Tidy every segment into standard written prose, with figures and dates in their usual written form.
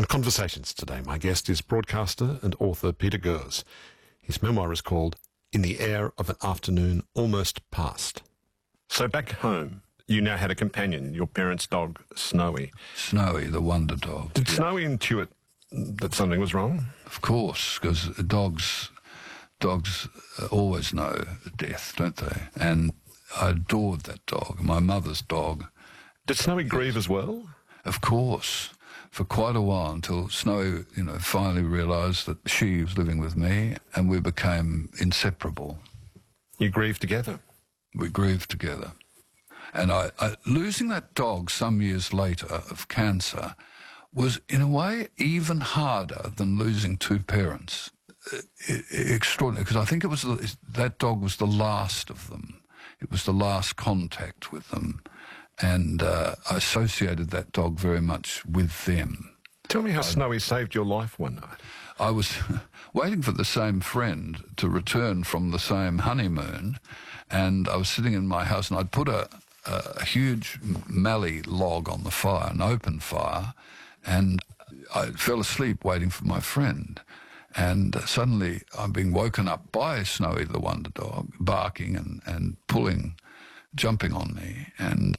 Conversations today. My guest is broadcaster and author Peter Gers. His memoir is called In the Air of an Afternoon Almost Past. So back home, you now had a companion, your parents' dog, Snowy. Snowy, the wonder dog. Did Snowy intuit that something was wrong? Of course, because dogs always know death, don't they? And I adored that dog, my mother's dog. Did Snowy grieve as well? Of course, for quite a while, until Snowy, finally realised that she was living with me, and we became inseparable. You grieved together? We grieved together. And I losing that dog some years later of cancer was, in a way, even harder than losing two parents. Extraordinary, because I think that dog was the last of them. It was the last contact with them. And I associated that dog very much with them. Tell me how Snowy saved your life one night. I was waiting for the same friend to return from the same honeymoon, and I was sitting in my house, and I'd put a huge mallee log on the fire, an open fire, and I fell asleep waiting for my friend. And suddenly I'm being woken up by Snowy the wonder dog, barking and pulling, jumping on me, and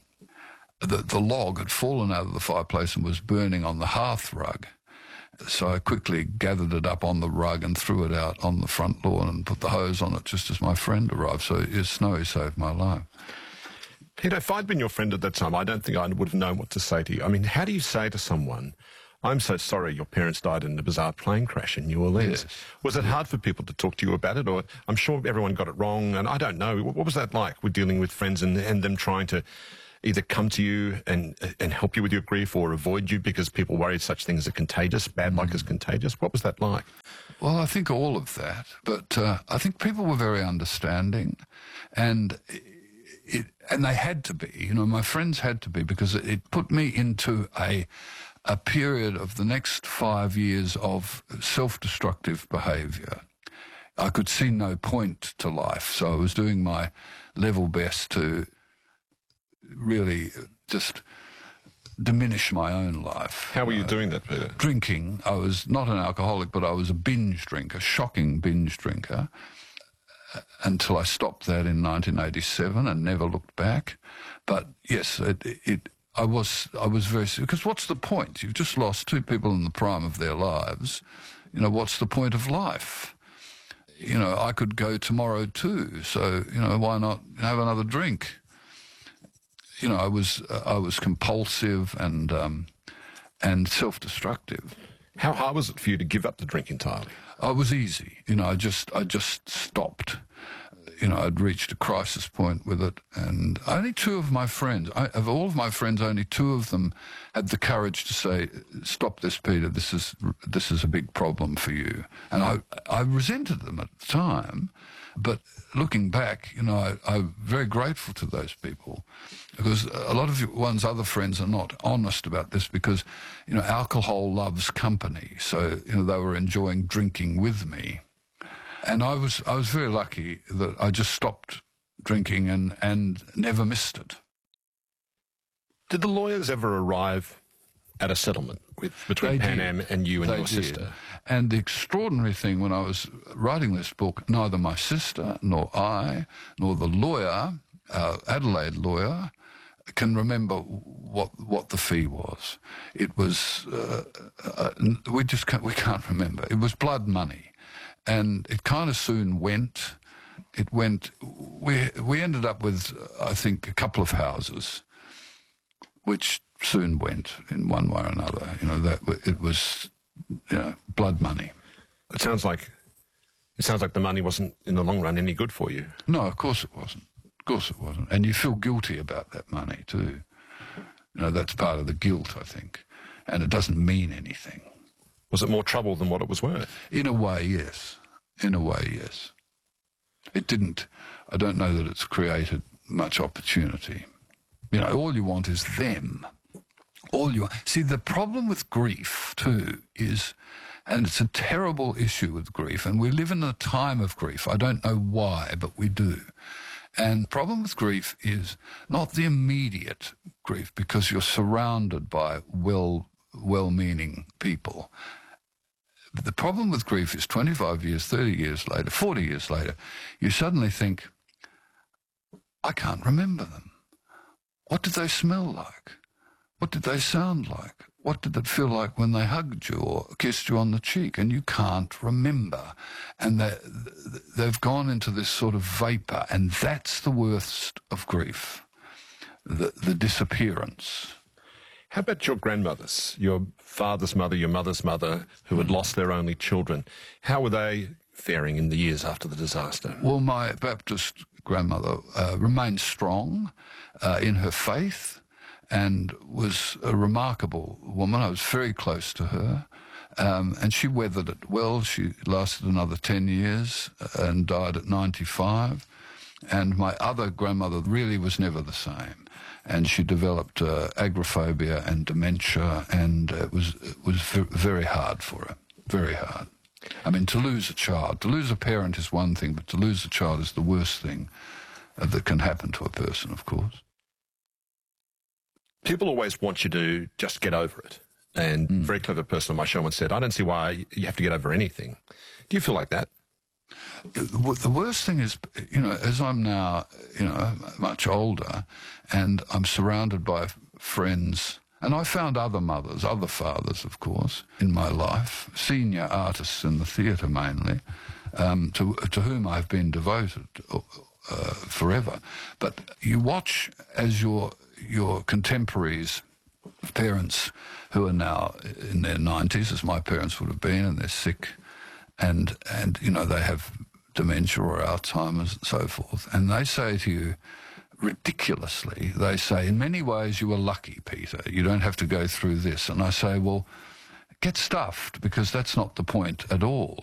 the log had fallen out of the fireplace and was burning on the hearth rug. So I quickly gathered it up on the rug and threw it out on the front lawn and put the hose on it just as my friend arrived. So Snowy saved my life. Peter, if I'd been your friend at that time, I don't think I would have known what to say to you. I mean, how do you say to someone, I'm so sorry your parents died in a bizarre plane crash in New Orleans? Yes. Was it hard for people to talk to you about it? Or I'm sure everyone got it wrong, and I don't know. What was that like with dealing with friends and them trying to either come to you and help you with your grief or avoid you because people worried such things are contagious, bad luck is contagious? What was that like? Well, I think all of that, but I think people were very understanding, and they had to be. My friends had to be, because it put me into a period of the next 5 years of self-destructive behaviour. I could see no point to life, so I was doing my level best to really just diminish my own life. How were you doing that, Peter? Drinking. I was not an alcoholic, but I was a binge drinker, shocking binge drinker, until I stopped that in 1987 and never looked back. But yes, I was very, because what's the point? You've just lost two people in the prime of their lives. What's the point of life? I could go tomorrow too, so why not have another drink? I was compulsive and self-destructive. How hard was it for you to give up the drink entirely? I was easy. I just stopped. I'd reached a crisis point with it, and only two of my friends, of all of my friends, only two of them had the courage to say, "Stop this, Peter. This is a big problem for you." And I resented them at the time, but looking back, I'm very grateful to those people, because a lot of one's other friends are not honest about this, because alcohol loves company, so they were enjoying drinking with me. And I was very lucky that I just stopped drinking and never missed it. Did the lawyers ever arrive at a settlement between Pan Am and you and your sister? And the extraordinary thing, when I was writing this book, neither my sister nor I nor the lawyer, Adelaide lawyer, can remember what the fee was. It was we can't remember. It was blood money. And it kind of soon went. It went. We ended up with, I think, a couple of houses, which soon went in one way or another. That it was, blood money. It sounds like the money wasn't in the long run any good for you. No, of course it wasn't. Of course it wasn't. And you feel guilty about that money too. That's part of the guilt, I think. And it doesn't mean anything. Was it more trouble than what it was worth? In a way, yes. In a way, yes. It didn't. I don't know that it's created much opportunity. All you want is them. See, the problem with grief, too, is, and it's a terrible issue with grief, and we live in a time of grief. I don't know why, but we do. And the problem with grief is not the immediate grief, because you're surrounded by well-meaning people. But the problem with grief is 25 years, 30 years later, 40 years later, you suddenly think, I can't remember them. What did they smell like? What did they sound like? What did it feel like when they hugged you or kissed you on the cheek? And you can't remember. And they've gone into this sort of vapor, and that's the worst of grief, the disappearance. How about your grandmothers, your father's mother, your mother's mother, who had lost their only children? How were they faring in the years after the disaster? Well, my Baptist grandmother remained strong in her faith and was a remarkable woman. I was very close to her, and she weathered it well. She lasted another 10 years and died at 95. And my other grandmother really was never the same. And she developed agoraphobia and dementia, and it was very hard for her, very hard. I mean, to lose a child, to lose a parent is one thing, but to lose a child is the worst thing that can happen to a person, of course. People always want you to just get over it. And a very clever person on my show once said, I don't see why you have to get over anything. Do you feel like that? The worst thing is, as I'm now, much older, and I'm surrounded by friends, and I found other mothers, other fathers, of course, in my life, senior artists in the theatre mainly, to whom I've been devoted forever. But you watch as your contemporaries, parents who are now in their 90s, as my parents would have been, and they're sick, and they have dementia or Alzheimer's and so forth, and they say to you, ridiculously, they say, in many ways you were lucky, Peter. You don't have to go through this. And I say, well, get stuffed, because that's not the point at all.